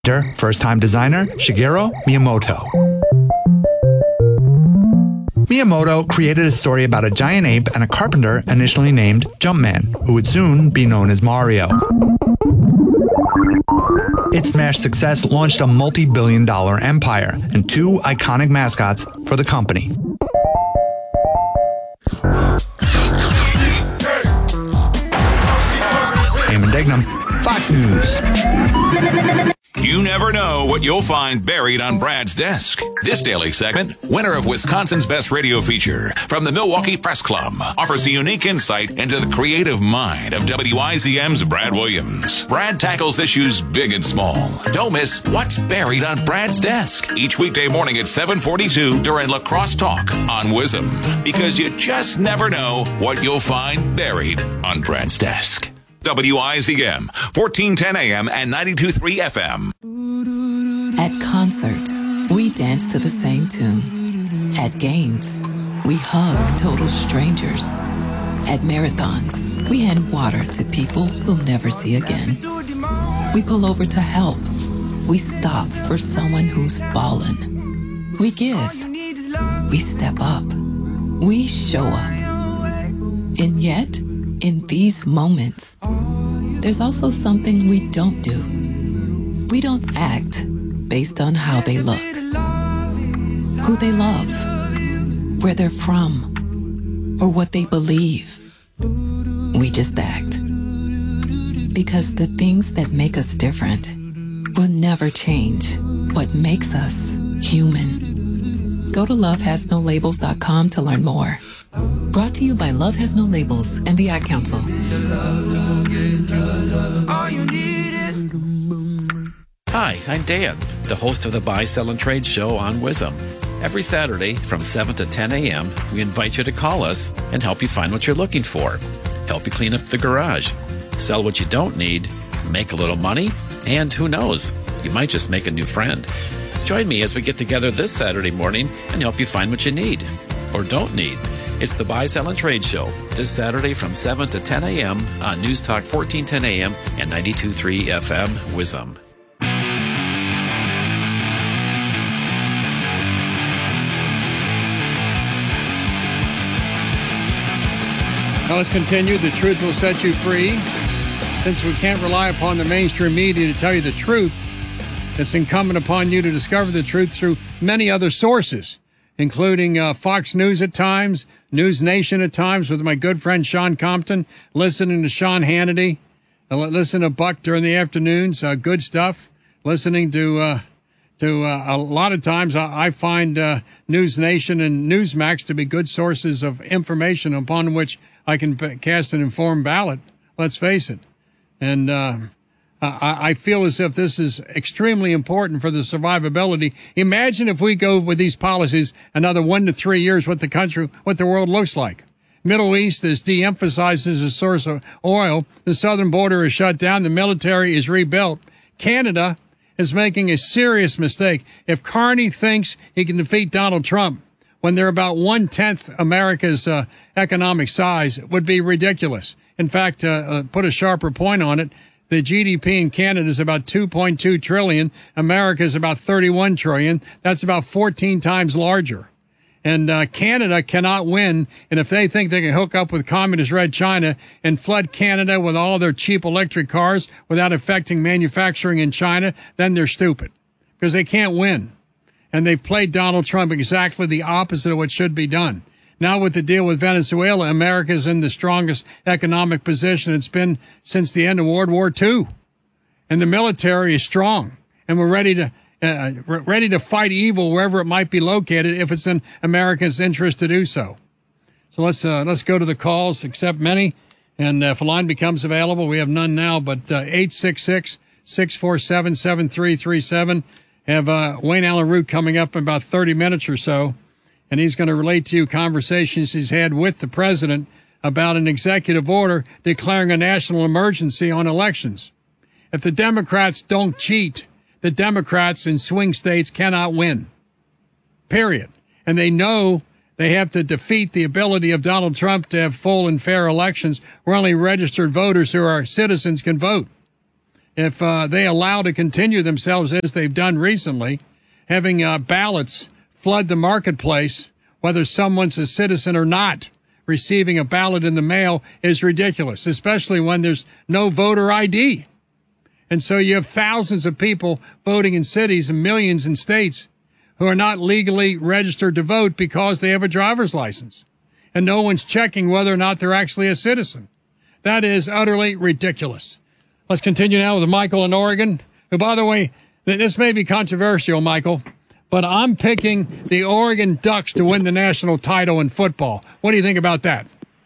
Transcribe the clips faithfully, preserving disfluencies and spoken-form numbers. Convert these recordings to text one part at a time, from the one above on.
First-time designer Shigeru Miyamoto. Miyamoto created a story about a giant ape and a carpenter initially named Jumpman, who would soon be known as Mario. Its smash success launched a multi-billion dollar empire and two iconic mascots for the company. Eamon Dignam, Fox News. You never know what you'll find buried on Brad's desk. This daily segment, winner of Wisconsin's Best Radio Feature from the Milwaukee Press Club, offers a unique insight into the creative mind of W I Z M's Brad Williams. Brad tackles issues big and small. Don't miss What's Buried on Brad's Desk each weekday morning at seven forty-two during La Crosse Talk on W I Z M, because you just never know what you'll find buried on Brad's desk. W I Z M, fourteen ten A M and ninety-two point three F M. At concerts, we dance to the same tune. At games, we hug total strangers. At marathons, we hand water to people we'll never see again. We pull over to help. We stop for someone who's fallen. We give. We step up. We show up. And yet, in these moments, there's also something we don't do. We don't act based on how they look, who they love, where they're from, or what they believe. We just act. Because the things that make us different will never change what makes us human. Go to love has no labels dot com to learn more. Brought to you by Love Has No Labels and the Ad Council. Hi, I'm Dan, the host of the Buy, Sell, and Trade show on W I Z M. Every Saturday from seven to ten A M, we invite you to call us and help you find what you're looking for. Help you clean up the garage, sell what you don't need, make a little money, and who knows, you might just make a new friend. Join me as we get together this Saturday morning and help you find what you need or don't need. It's the Buy, Sell, and Trade show this Saturday from seven to ten A M on News Talk fourteen ten A M and ninety-two point three F M W I Z M. Now let's continue. The truth will set you free. Since we can't rely upon the mainstream media to tell you the truth, it's incumbent upon you to discover the truth through many other sources, including uh, Fox News at times, News Nation at times with my good friend Sean Compton, listening to Sean Hannity, uh, listen to Buck during the afternoons, uh, good stuff, listening to uh, to uh, a lot of times I, I find uh, News Nation and Newsmax to be good sources of information upon which I can p- cast an informed ballot, let's face it. And uh, I, I feel as if this is extremely important for the survivability. Imagine if we go with these policies another one to three years, what the country, what the world looks like. Middle East is de-emphasized as a source of oil. The southern border is shut down. The military is rebuilt. Canada is making a serious mistake. If Carney thinks he can defeat Donald Trump when they're about one-tenth America's uh, economic size, it would be ridiculous. In fact, uh, uh, put a sharper point on it, the G D P in Canada is about two point two trillion dollars. America is about thirty-one trillion dollars. That's about fourteen times larger. And uh, Canada cannot win. And if they think they can hook up with communist Red China and flood Canada with all their cheap electric cars without affecting manufacturing in China, then they're stupid because they can't win. And they've played Donald Trump exactly the opposite of what should be done. Now with the deal with Venezuela, America is in the strongest economic position it's been since the end of World War Two. And the military is strong. And we're ready to uh, ready to fight evil wherever it might be located if it's in America's interest to do so. So let's uh, let's go to the calls, accept many. And uh, if a line becomes available, we have none now, but uh, eight six six, six four seven, seven three three seven. Have uh, Wayne Allen Root coming up in about thirty minutes or so. And he's going to relate to you conversations he's had with the president about an executive order declaring a national emergency on elections. If the Democrats don't cheat, the Democrats in swing states cannot win. Period. And they know they have to defeat the ability of Donald Trump to have full and fair elections where only registered voters who are citizens can vote. if uh, they allow to continue themselves as they've done recently, having uh, ballots flood the marketplace, whether someone's a citizen or not, receiving a ballot in the mail is ridiculous, especially when there's no voter I D. And so you have thousands of people voting in cities and millions in states who are not legally registered to vote because they have a driver's license. And no one's checking whether or not they're actually a citizen. That is utterly ridiculous. Let's continue now with Michael in Oregon, who, by the way, this may be controversial, Michael, but I'm picking the Oregon Ducks to win the national title in football. What do you think about that?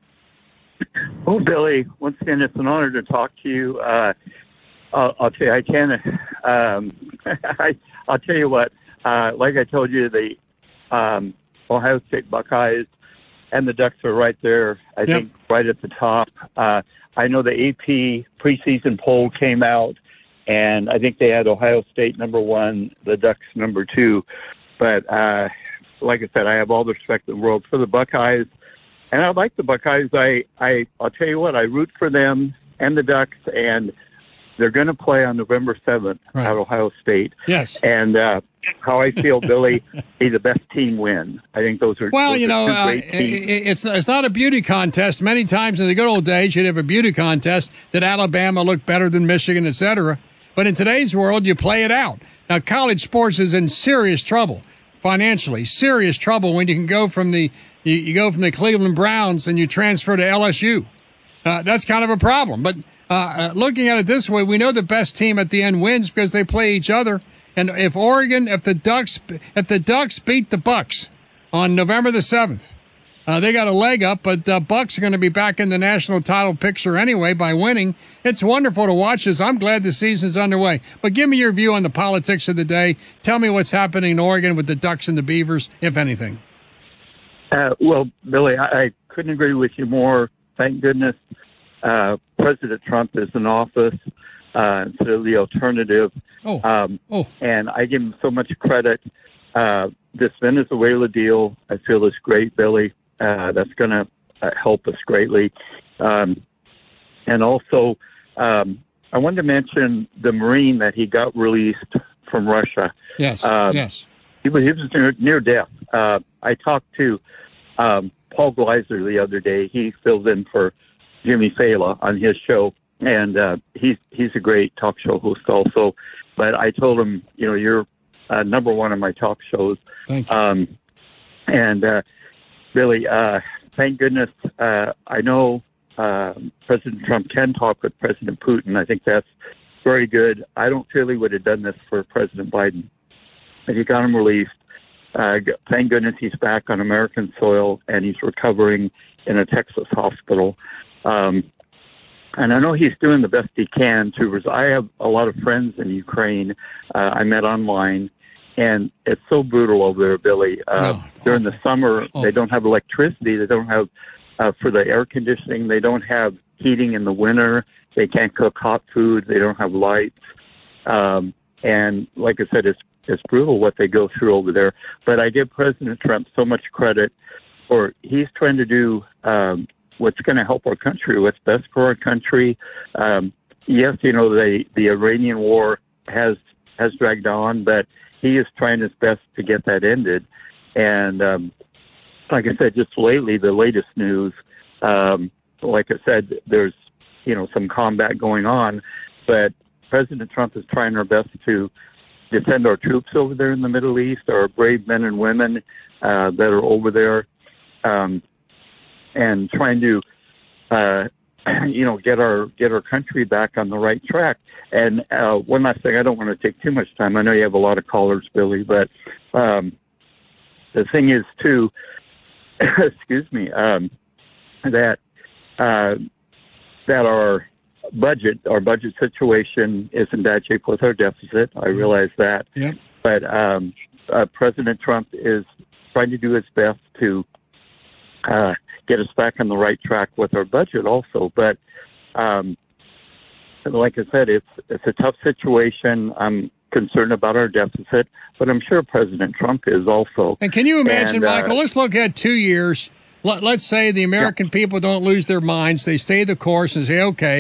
Well, Billy, once again, it's an honor to talk to you. Uh, I'll, I'll tell you, I can. Um, I, I'll tell you what. Uh, like I told you, the um, Ohio State Buckeyes and the Ducks are right there. I yep. think right at the top. Uh, I know the A P preseason poll came out, and I think they had Ohio State number one, the Ducks number two. But uh, like I said, I have all the respect in the world for the Buckeyes, and I like the Buckeyes. I, I I'll tell you what, I root for them and the Ducks, and they're going to play on November seventh right. at Ohio State. Yes. And uh, how I feel, Billy, be the best team win. I think those are well, those you know, uh, it's it's not a beauty contest. Many times in the good old days, you'd have a beauty contest that Alabama looked better than Michigan, et cetera. But in today's world, you play it out. Now, college sports is in serious trouble financially, serious trouble when you can go from the you, you go from the Cleveland Browns and you transfer to L S U. Uh, that's kind of a problem. But uh, looking at it this way, we know the best team at the end wins because they play each other. And if Oregon, if the Ducks, if the Ducks beat the Bucks on November the seventh, uh, they got a leg up. But the Bucks are going to be back in the national title picture anyway by winning. It's wonderful to watch this. I'm glad the season's underway. But give me your view on the politics of the day. Tell me what's happening in Oregon with the Ducks and the Beavers, if anything. Uh, well, Billy, I, I couldn't agree with you more. Thank goodness uh, President Trump is in office uh, instead of the alternative. Oh. Um, oh. And I give him so much credit. Uh, this Venezuela deal, I feel, is great, Billy. Uh, that's going to uh, help us greatly. Um, and also, um, I wanted to mention the Marine that he got released from Russia. Yes, um, yes. He was, he was near, near death. Uh, I talked to um, Paul Gleiser the other day. He fills in for Jimmy Fallon on his show, and uh, he's he's a great talk show host also. But I told him, you know, you're uh, number one on my talk shows. Thank you. Um, and uh, Billy, uh, thank goodness, uh, I know uh, President Trump can talk with President Putin. I think that's very good. I don't feel he would have done this for President Biden. But he got him released. Uh, thank goodness he's back on American soil and he's recovering in a Texas hospital. Um, and I know he's doing the best he can to. Res- I have a lot of friends in Ukraine. Uh, I met online, and it's so brutal over there, Billy. Uh, no, during awful. the summer, Awful. they don't have electricity. They don't have uh, for the air conditioning. They don't have heating in the winter. They can't cook hot food. They don't have lights. Um, and like I said, it's it's brutal what they go through over there. But I give President Trump so much credit for he's trying to do um, what's going to help our country, what's best for our country. Um, yes, you know, the, the Iranian war has has dragged on, but he is trying his best to get that ended. And um, like I said, just lately, the latest news, um, like I said, there's, you know, some combat going on, but President Trump is trying our best to defend our troops over there in the Middle East, our brave men and women uh, that are over there, um, and trying to, uh, you know, get our get our country back on the right track. And uh, one last thing, I don't want to take too much time. I know you have a lot of callers, Billy, but um, the thing is, too, excuse me, um, that uh, that our budget, our budget situation is in bad shape with our deficit. I realize that. Yep. But um, uh, President Trump is trying to do his best to uh, get us back on the right track with our budget also. But um, like I said, it's it's a tough situation. I'm concerned about our deficit, but I'm sure President Trump is also. And can you imagine, and, uh, Michael, let's look at two years. Let, let's say the American yeah. people don't lose their minds. They stay the course and say, okay,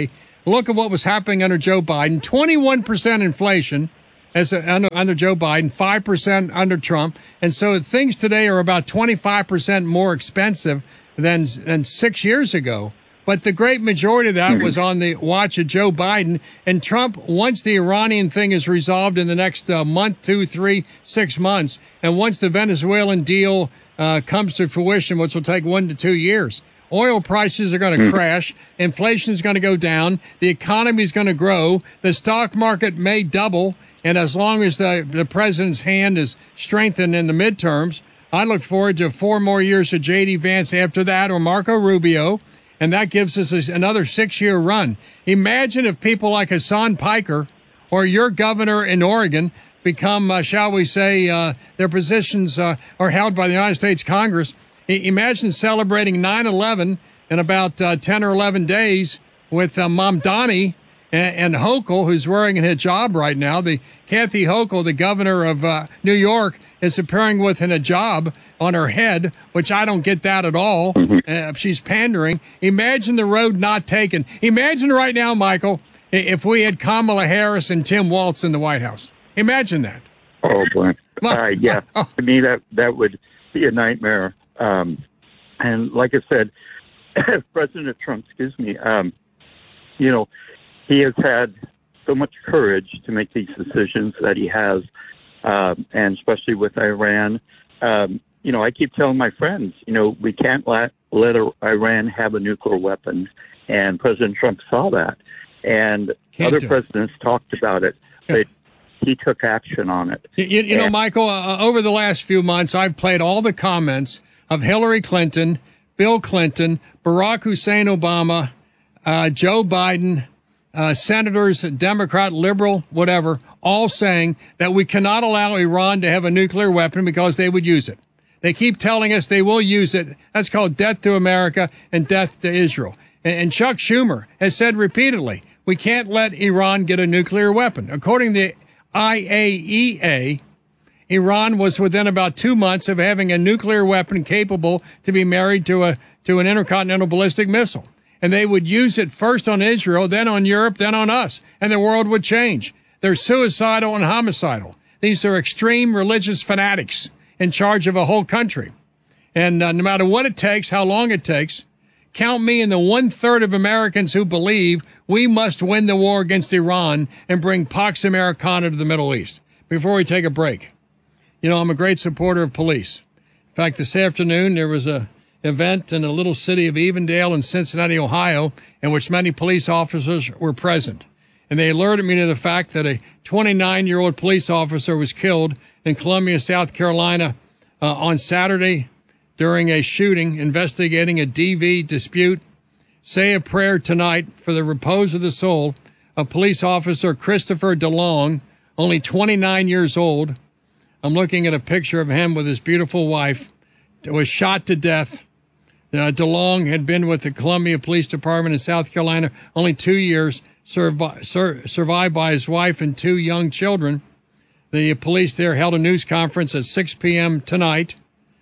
look at what was happening under Joe Biden. twenty-one percent inflation as a, under, under Joe Biden, five percent under Trump. And so things today are about twenty-five percent more expensive than, than six years ago. But the great majority of that mm-hmm. was on the watch of Joe Biden. And Trump, once the Iranian thing is resolved in the next uh, month, two, three, six months, and once the Venezuelan deal uh, comes to fruition, which will take one to two years, oil prices are going to mm-hmm. crash. Inflation is going to go down. The economy is going to grow. The stock market may double. And as long as the, the president's hand is strengthened in the midterms, I look forward to four more years of J D. Vance after that, or Marco Rubio. And that gives us another six-year run. Imagine if people like Hassan Piker or your governor in Oregon become, uh, shall we say, uh, their positions uh, are held by the United States Congress. I- imagine celebrating nine eleven in about uh, ten or eleven days with uh, Mamdani and, and Hochul, who's wearing a hijab right now. The Kathy Hochul, the governor of uh, New York, is appearing with an hijab on her head, which I don't get that at all. Mm-hmm. Uh, she's pandering. Imagine the road not taken. Imagine right now, Michael, if we had Kamala Harris and Tim Walz in the White House. Imagine that. Oh, boy. Uh, yeah. To me, that, that would be a nightmare. Um, and like I said, President Trump, excuse me, um, you know, he has had so much courage to make these decisions that he has, um, and especially with Iran. Um, you know, I keep telling my friends, you know, we can't let, let Iran have a nuclear weapon, and President Trump saw that. And can't other presidents it. talked about it, yeah. but he took action on it. You, you and, know, Michael, uh, over the last few months, I've played all the comments of Hillary Clinton, Bill Clinton, Barack Hussein Obama, uh, Joe Biden, Uh, senators, Democrat, liberal, whatever, all saying that we cannot allow Iran to have a nuclear weapon because they would use it. They keep telling us they will use it. That's called death to America and death to Israel. And, and Chuck Schumer has said repeatedly, we can't let Iran get a nuclear weapon. According to the I A E A, Iran was within about two months of having a nuclear weapon capable to be married to a to an intercontinental ballistic missile. And they would use it first on Israel, then on Europe, then on us, and the world would change. They're suicidal and homicidal. These are extreme religious fanatics in charge of a whole country. And uh, no matter what it takes, how long it takes, count me in the one-third of Americans who believe we must win the war against Iran and bring Pax Americana to the Middle East. Before we take a break, you know, I'm a great supporter of police. In fact, this afternoon there was a event in the little city of Evendale in Cincinnati, Ohio, in which many police officers were present. And they alerted me to the fact that a twenty-nine-year-old police officer was killed in Columbia, South Carolina, uh, on Saturday during a shooting investigating a D V dispute. Say a prayer tonight for the repose of the soul of police officer Christopher DeLong, only twenty-nine years old. I'm looking at a picture of him with his beautiful wife. Was shot to death. Uh, DeLong had been with the Columbia Police Department in South Carolina only two years, served by, sur- survived by his wife and two young children. The police there held a news conference at six p.m. tonight,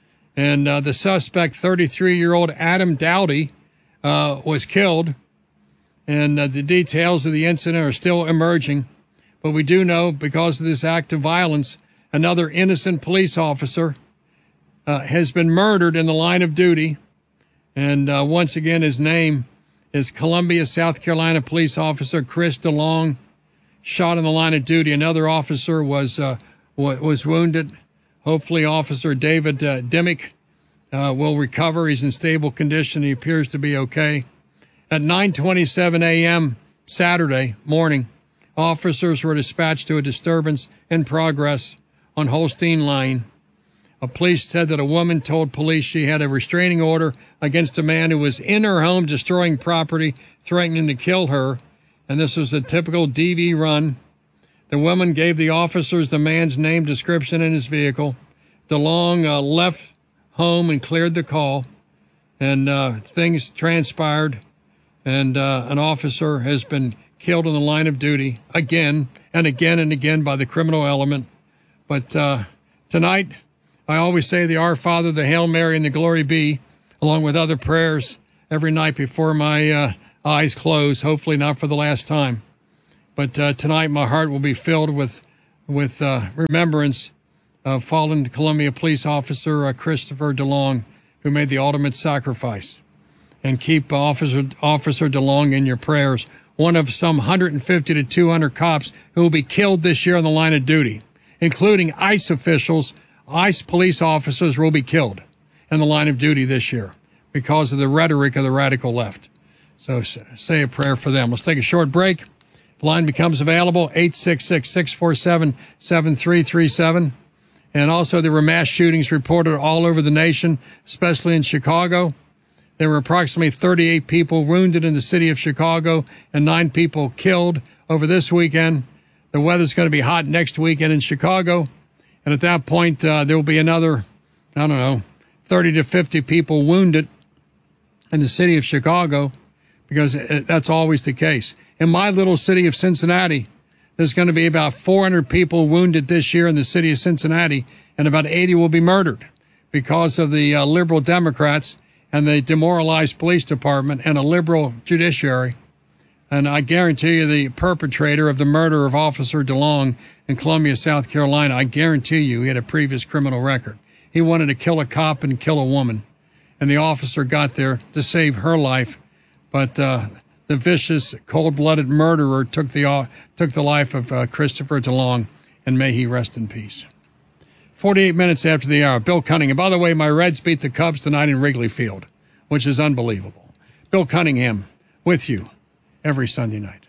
and uh, the suspect, thirty-three-year-old Adam Dowdy, uh, was killed, and uh, the details of the incident are still emerging. But we do know, because of this act of violence, another innocent police officer uh, has been murdered in the line of duty. And uh, once again, his name is Columbia, South Carolina police officer Chris DeLong, shot in the line of duty. Another officer was uh, w- was wounded. Hopefully, Officer David uh, Dimmick uh, will recover. He's in stable condition. He appears to be okay. At nine twenty-seven a.m. Saturday morning, officers were dispatched to a disturbance in progress on Holstein Line. A police said that a woman told police she had a restraining order against a man who was in her home destroying property, threatening to kill her. And this was a typical D V run. The woman gave the officers the man's name, description, and his vehicle. DeLong uh, left home and cleared the call. And uh, things transpired. And uh, an officer has been killed in the line of duty again and again and again by the criminal element. But uh, tonight, I always say the Our Father, the Hail Mary, and the Glory Be, along with other prayers every night before my uh, eyes closed, hopefully not for the last time. But uh, tonight my heart will be filled with with uh, remembrance of fallen Columbia police officer uh, Christopher DeLong, who made the ultimate sacrifice. And keep Officer Officer DeLong in your prayers, one of some one hundred fifty to two hundred cops who will be killed this year on the line of duty, including ICE officials. ICE police officers will be killed in the line of duty this year because of the rhetoric of the radical left. So say a prayer for them. Let's take a short break. The line becomes available, eight six six, six four seven, seven three three seven. And also there were mass shootings reported all over the nation, especially in Chicago. There were approximately thirty-eight people wounded in the city of Chicago and nine people killed over this weekend. The weather's going to be hot next weekend in Chicago. And at that point, uh, there will be another, I don't know, thirty to fifty people wounded in the city of Chicago, because that's always the case. In my little city of Cincinnati, there's going to be about four hundred people wounded this year in the city of Cincinnati, and about eighty will be murdered because of the uh, liberal Democrats and the demoralized police department and a liberal judiciary. And I guarantee you the perpetrator of the murder of Officer DeLong in Columbia, South Carolina, I guarantee you he had a previous criminal record. He wanted to kill a cop and kill a woman, and the officer got there to save her life. But uh, the vicious, cold-blooded murderer took the uh, took the life of uh, Christopher DeLong, and may he rest in peace. forty-eight minutes after the hour, Bill Cunningham. By the way, my Reds beat the Cubs tonight in Wrigley Field, which is unbelievable. Bill Cunningham with you every Sunday night.